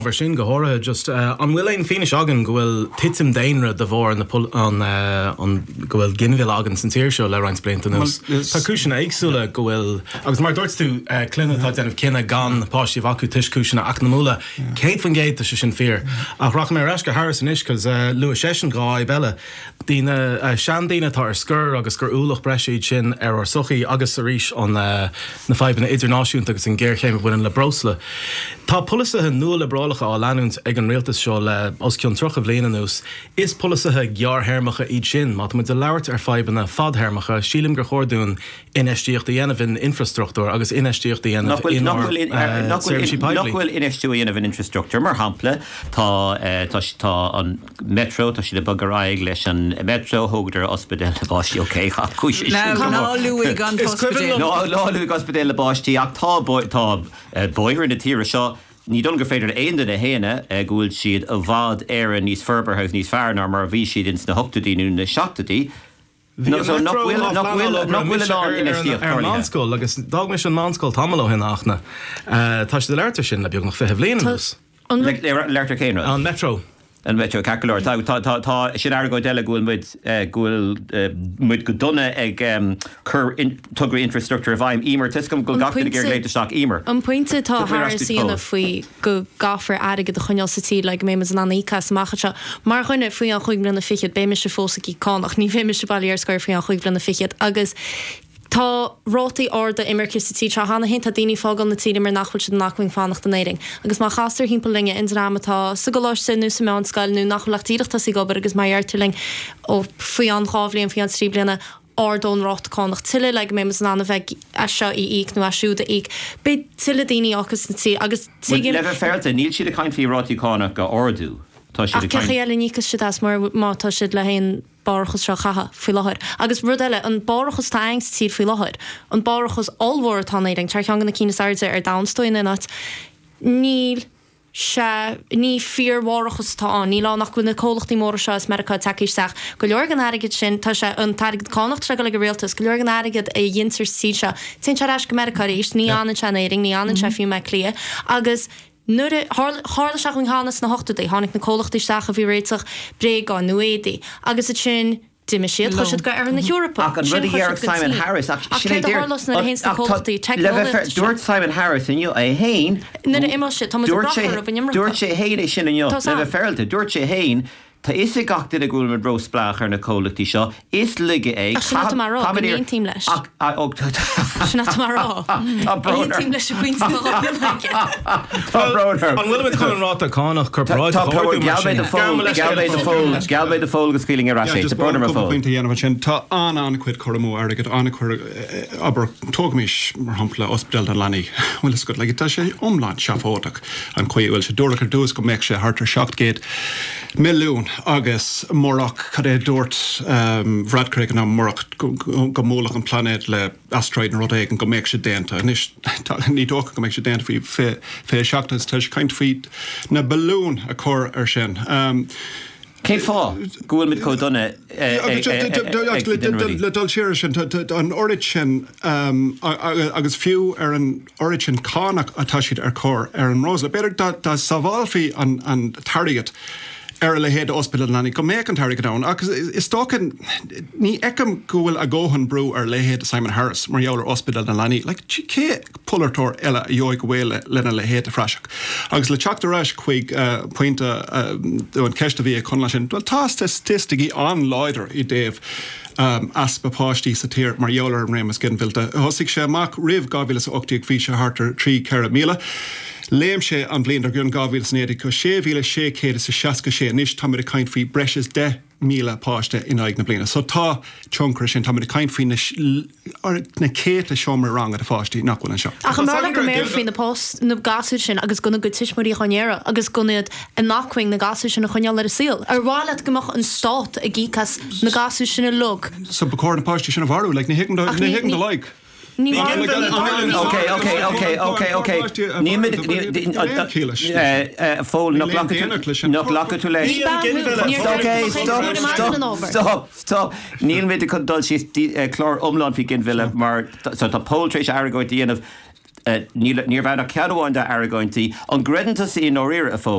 Sin gohora just an bhfuil finish agan gohfuil titim dainre de bhór an gohfuil ginmhil agan san tíir seo le Ryan Splinton nus. Tá cúisina éagsúla gohfuil agus mar dúirt tú clunne tá denmh cinna gan páistí bhacu tuis cúisina ach na múla céad fan géad tá sin fear. Ach rach mé reisce Harris inis cos Lua Session gá belle dína seandína tá ar scur agus gur úlach breisiid sin ar suchaí agus sa ríis an na feibanna idirnáisiúnta agus an ggéirchéim bhuiin le brosla. Tá pulasathe nua le bralacha á leanúnt ag an réaltas seo le os cion trocha bhléana nús. Is pulasathe gear hermacha iad sin, má mu de leirt ar feibanna fad hermacha sílim gur chóirún inistíocht dhéanamh in infrastruchtúr agus inistíocht dhéanamh nachhfuil inistú dhéanamh infrastruchtúr mar hampla tá an metro tá si le bagaráig leis an metro thugtar ospidéal le báistí oké ná luigh an ospidéal le báistí ach tá bóithir na tíre seo ní don go féidir aonda na héine gúil siad a bhád éan níos ferberthaibh níos fearnar mar bhí siad ins na 8daí na 7daí. Nánscoil agus dag me an nánscoil tamó hin achna. Tá de leirtar sin le beag nach fé bléanús. Leirtar céine an metro. An metro cacolóir tá sin airgó deile gúil muid go donna ag tugra infrastructúr bhaim ímar tuiscom go gachta gur léiteach ímar. An pointe tá Harrisíanana faoi go gafar aige do chuneal satí le mé an aníchas machcha mar chuine faoi an chuig blina fichiad béime se fósaí cánach ní bhéime se bailíar scoir faoi an chuig blina fichiad agus tá rátaí orda imircistí tre hána hin a daoine fágal na tíide mar nachfuil si nachhaing fánach den éing. Agus má chaar hímpalinge in rámatá sa goláir sin nu sa meán scailnú nachlaachtíireachta sí gobar agus maiartiling ó faoi an chábhlíon faoi an trí bliana ardón rát cánach tiile le mé an anna bheith a seo í nó a siúda ag. Be tiile daoine agus na tí agus le féilta níl siad a caiin faoi rátaí cánach go ordú. Chéile níchas si as mar mátá siad le haon barchas seo chaha fao láthir. Agus rud eile an barchas taings tíad fao láthir. An barchas allhhar tá éing tar cheangan na cína airde ar dastoin in at níl se ní fíorhhachas tá ní lá nach chuna cólachtaí mór seo is America takeíisteach go leorgan airigid sin tá se an tairigid cánacht tre le go réaltas go leorgan airigid a dhéintar sí se tin se eis go America éis ní anan se éing ní anan se fiú me clia agus nuair hála seaching hánas na 8daí tháinig na cólachtaí seacha bhí réiteach bréá nuédaí agus it sin Dime siad chuisiid go ar na Europa. Ach an rudí ar Simon Harris dúirt Simon Harris inniu a hain dúirt sé héine sin inniu le bheith fearlta dúirt sé hain tá is a gachtaid a gúil mar brosplach ar na cólachtaí seo is lige é Chaíon tím leis Sinna marrá tím leis an bhfuil chuin ráta cánach corporáid Galbé de fógus cíling ar sé dhéanamh sin tá an chuid chomó agad anna chuir aber tógmís mar hampla ospedal an lenaí bhfuil is go le tá sé omláin seafóach an chuí bhfuil sé dúlachar dús go méid sé hartar 7 milliún agus mórach cad é dúirt bhradcraig ná mórach go mólach an planéad le asteroid an rud éig an go méid sé déanta. Ní dócha go méid sé déanta fao fé seachtas tá caiint faoi na balún a chur ar sin. Cé fá gúil mit có donna le dul siir sin an origin agus fiú ar an origin cánach atá siad ar chóir ar an Rosla. Beidir dá saváilfií an target ar le héad ospedal lenaí go méid an target down agus is tócan ní ecam gúil a ggóhan brú ar lehéad Simon Harris mar jouler ospedal na lenaí le cé pulartóir eile a joig bhfuile lena le héad a freiseach. Agus le teachtarráis chuig pointe an ceiste bhí a chun sin dúil tá statistií an leidir I déobh aspa páistí sa tír mar jouler an rémas ginmhilta. Thosaigh sé amach rih 2008 bhí sé hartar 3 míle. Léim sé an bblion ar gunn 2009 go 6,660 níos tá a caiint faoi breis 10 míle páiste in aig na bliana. So tá tionchar sin tá a caiint faoi na céta seomar rang a fáistí nachhfuil an seo. Ach an mála go méir faoin na post na gasú sin agus gona go tiismarí chunéire agus gonad a nachhaing na gasú sin na chuneal ar a síl. Ar bháile gomach an stát a gíchas na gasú sin a lug. So bacóir na páistí sin a bharú, le na hican do like. Fól nach lacha tú leis. Stop. Níl mé chun dul sí chlár omláin fi gin bhile mar tá póiltrééis agóid díanamh níor bhena ceanháin de Aragointí an gredantas í nóíir a fó